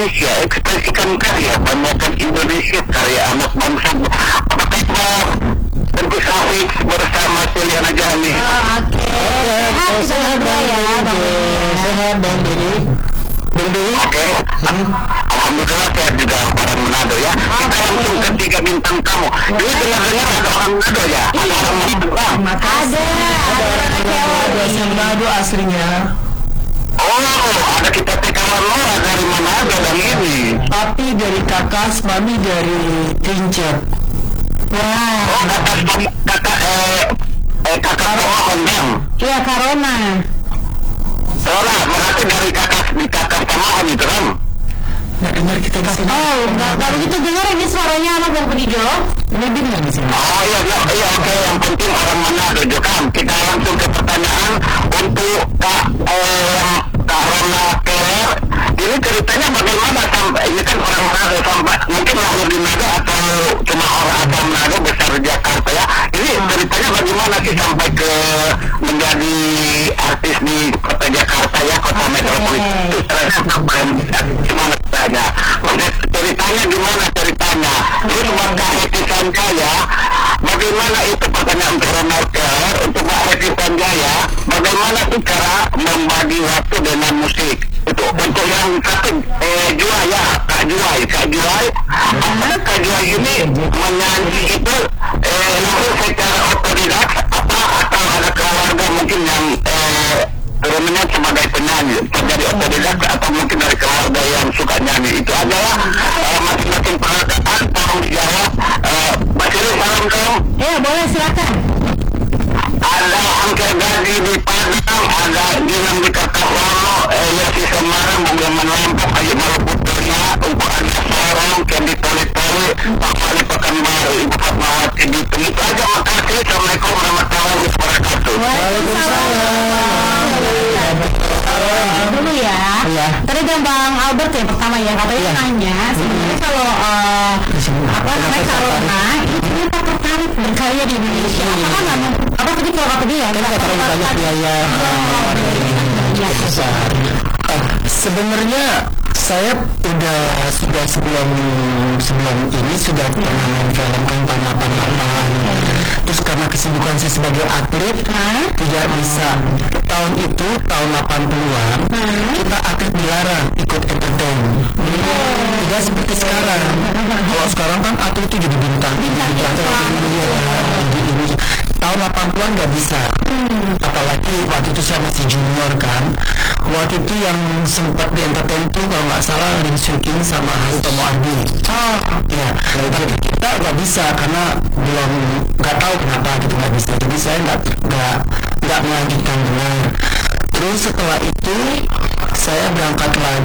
Indonesia, ekspresikan karya, banggakan Indonesia, karya anak bangsa. Apakah itu tentu Safik bersama Juliana Jami? Oke, sehat Bang ya, sehat Bang Diri. Oke, alhamdulillah saya juga orang Manado ya. Kita langsung ke 3 bintang tamu. Ini dengar-dengar ada orang Manado ya? Ada orang Manado? Ada Manado aslinya. Oh, ada kita kawan Nora dari Manado dan ini. Tapi dari Kakas, mami dari Trincet. Wah. Oh, kakak Pohon. Iya, Karona. Nora, berarti dari kakak Pohon itu kan? Nggak dengar kita di sini. Oh, nggak begitu dengar ini suaranya anak Bang Pedijo. Ini dengar di sini. Oh iya, oke. Yang penting orang Manado juga. Kita langsung ke pertanyaan untuk Kak Rona Keler. Ini ceritanya bagaimana sampai ini kan orang Manado sampai mungkin lahir di Manado atau cuma orang asal Manado besar di Jakarta ya. Ini ceritanya bagaimana sih sampai ke menjadi artis di kota Jakarta ya, kota metropolitan itu gimana ceritanya? Ceritanya gimana ceritanya? Terus buat Kak Heti Sanjaya, bagaimana itu pertanyaan untuk Rona Keler untuk Kak Heti Sanjaya, bagaimana sih cara membagi waktu dengan musik? Itu untuk yang satu Juai ya, Kak Juai, apakah Kak Juai ini menyanyi itu langsung secara otodidak atau ada keluarga mungkin yang turunannya sebagai penyanyi jadi otodidak atau mungkin dari keluarga yang suka nyanyi? Itu aja ya, masing-masing perkataan tolong dijawab. Mbak Siri, salam dong. Ya, boleh silakan. Ada Angker Gadi di Padang, ada Gilang di Kertosono, Yesi Semarang, Bugaman Lampung, Ayu Maluku Tengah, untuk Anda Sorong, Kendi Toli-Toli, Pak Wali Pekanbaru, Ibu Fatmawati di Tengah. Itu aja, makasih. Assalamualaikum warahmatullahi wabarakatuh. Dulu ya. Tadi Bang Albert yang pertama ya, katanya nanya sebenarnya kalau Karona ini tak tertarik berkarya di Indonesia. Apa tadi kalau kata dia? Banyak biaya. Sebenarnya saya sudah sebelum ini sudah pernah main film kan Panah-Panahan. Terus karena kesibukan saya sebagai atlet tidak bisa. Tahun itu tahun 80-an kita atlet dilarang ikut entertain. Tidak seperti sekarang. Kalau sekarang kan atlet itu jadi bintang. Tahun 80-an nggak bisa. Apalagi waktu itu saya masih junior kan. Waktu itu yang sempat di entertain itu kalau nggak salah Lim Swicking sama Tomo Ardi. Ya, tapi kita nggak bisa karena belum nggak tahu kenapa gitu nggak bisa. Jadi saya nggak melanjutkan benar. Terus setelah itu saya berangkat lagi